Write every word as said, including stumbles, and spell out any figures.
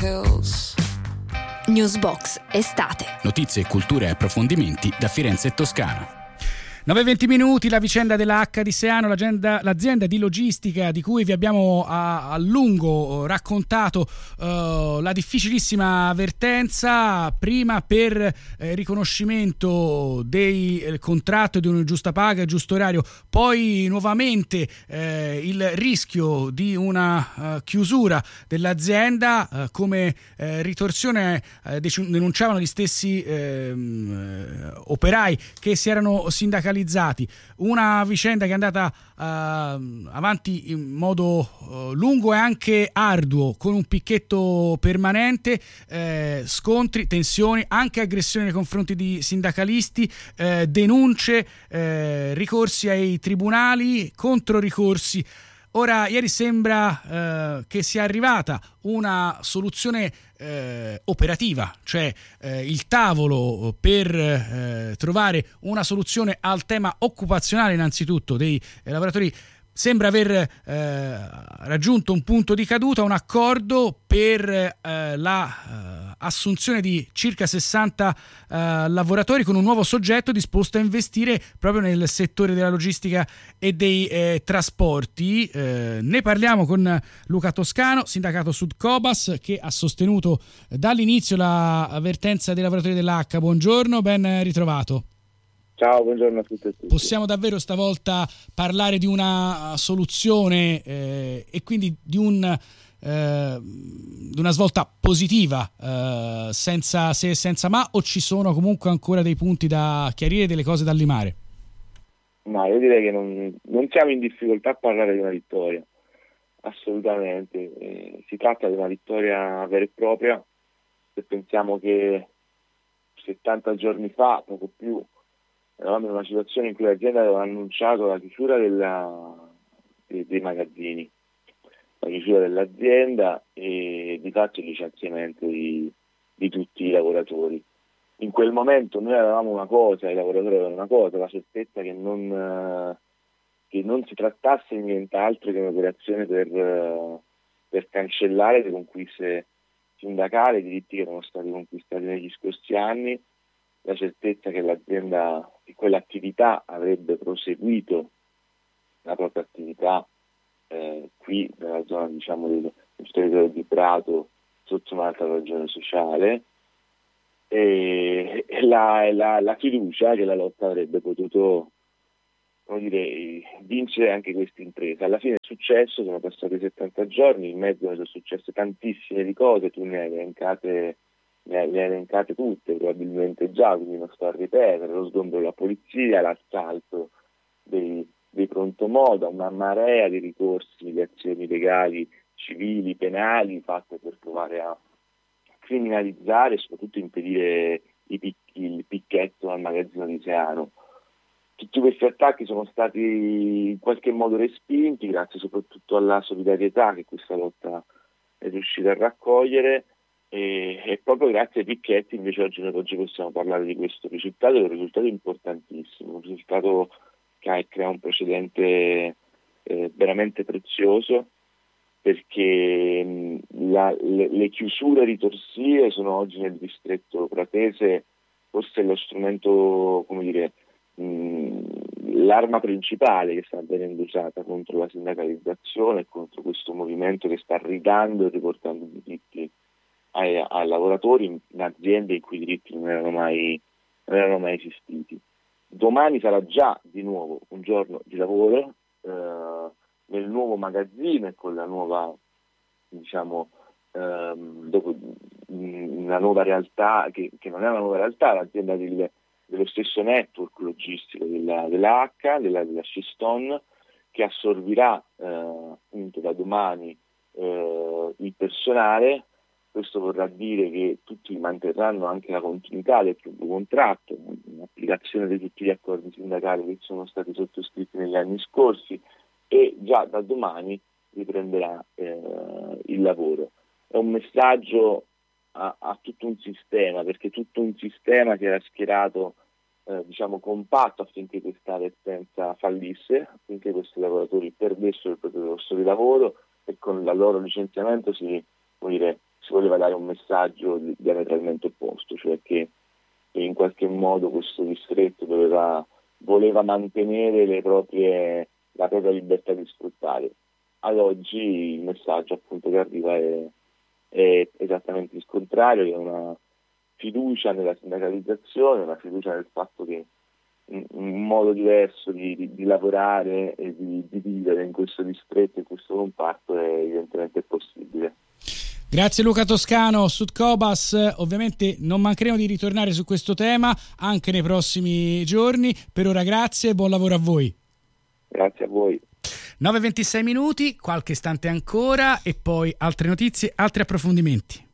hills. Newsbox estate. Notizie, cultura e approfondimenti da Firenze e Toscana. nove e venti minuti, la vicenda della H di Seano, l'azienda, l'azienda di logistica di cui vi abbiamo a, a lungo raccontato uh, la difficilissima vertenza, prima per eh, riconoscimento del eh, contratto di una giusta paga e giusto orario, poi nuovamente eh, il rischio di una uh, chiusura dell'azienda uh, come eh, ritorsione eh, denunciavano gli stessi eh, operai che si erano sindacalizzati. Una vicenda che è andata uh, avanti in modo uh, lungo e anche arduo, con un picchetto permanente, eh, scontri, tensioni, anche aggressioni nei confronti di sindacalisti, eh, denunce, eh, ricorsi ai tribunali, controricorsi. Ora, ieri sembra eh, che sia arrivata una soluzione eh, operativa, cioè eh, il tavolo per eh, trovare una soluzione al tema occupazionale innanzitutto dei eh, lavoratori sembra aver eh, raggiunto un punto di caduta, un accordo per eh, la eh, assunzione di circa sessanta eh, lavoratori con un nuovo soggetto disposto a investire proprio nel settore della logistica e dei eh, trasporti. Eh, ne parliamo con Luca Toscano, sindacato Sud Cobas, che ha sostenuto dall'inizio la vertenza dei lavoratori dell'H. Buongiorno, ben ritrovato. Ciao, buongiorno a tutti e tutti. Possiamo davvero stavolta parlare di una soluzione eh, e quindi di un eh, di una svolta positiva, eh, senza se e senza ma, o ci sono comunque ancora dei punti da chiarire, delle cose da limare? No, io direi che non, non siamo in difficoltà a parlare di una vittoria, assolutamente. Eh, si tratta di una vittoria vera e propria. Se pensiamo che settanta giorni fa, poco più, eravamo in una situazione in cui l'azienda aveva annunciato la chiusura della, dei, dei magazzini, la chiusura dell'azienda e di fatto il licenziamento di, di tutti i lavoratori. In quel momento noi avevamo una cosa, i lavoratori avevano una cosa, la certezza che non, che non si trattasse di nient'altro che un'operazione per, per cancellare le conquiste sindacali, i diritti che erano stati conquistati negli scorsi anni, la certezza che l'azienda di quell'attività avrebbe proseguito la propria attività eh, qui nella zona, diciamo, del, del territorio di Prato sotto un'altra ragione sociale, e, e la, la, la fiducia che la lotta avrebbe potuto, come dire, vincere anche questa impresa. Alla fine è successo, sono passati settanta giorni, in mezzo sono successe tantissime di cose, tu ne hai elencate Le hai elencate tutte, probabilmente già, quindi non sto a ripetere: lo sgombero della polizia, l'assalto dei, dei prontomoda, una marea di ricorsi, di azioni legali, civili, penali, fatte per provare a criminalizzare e soprattutto impedire i picchi, il picchetto al magazzino di Seano. Tutti questi attacchi sono stati in qualche modo respinti, grazie soprattutto alla solidarietà che questa lotta è riuscita a raccogliere. E, e proprio grazie ai picchetti invece oggi noi oggi possiamo parlare di questo risultato, è un risultato importantissimo, un risultato che crea un precedente eh, veramente prezioso, perché mh, la, le, le chiusure ritorsive sono oggi nel distretto pratese forse lo strumento, come dire, mh, l'arma principale che sta venendo usata contro la sindacalizzazione e contro questo movimento che sta ridando e riportando i diritti ai, ai lavoratori in aziende in cui i diritti non erano mai, non erano mai esistiti. Domani sarà già di nuovo un giorno di lavoro eh, nel nuovo magazzino e con la nuova, diciamo, ehm, dopo una nuova realtà che, che non è una nuova realtà, l'azienda del, dello stesso network logistico della, della H, della, della Sciston, che assorbirà eh, appunto da domani eh, il personale. Questo vorrà dire che tutti manterranno anche la continuità del proprio contratto, in applicazione di tutti gli accordi sindacali che sono stati sottoscritti negli anni scorsi, e già da domani riprenderà eh, il lavoro. È un messaggio a, a tutto un sistema, perché tutto un sistema si era schierato eh, diciamo compatto affinché questa vertenza fallisse, affinché questi lavoratori perdessero il proprio posto di lavoro e con il loro licenziamento si, come dire, si voleva dare un messaggio diametralmente opposto, cioè che in qualche modo questo distretto doveva, voleva mantenere le proprie, la propria libertà di sfruttare. Ad oggi il messaggio appunto che arriva è, è esattamente il contrario, è una fiducia nella sindacalizzazione, una fiducia nel fatto che un modo diverso di, di, di lavorare e di, di vivere in questo distretto, in questo comparto è evidentemente possibile. Grazie Luca Toscano, Sudcobas. Ovviamente non mancheremo di ritornare su questo tema anche nei prossimi giorni. Per ora grazie e buon lavoro a voi. Grazie a voi. nove e ventisei minuti, qualche istante ancora e poi altre notizie, altri approfondimenti.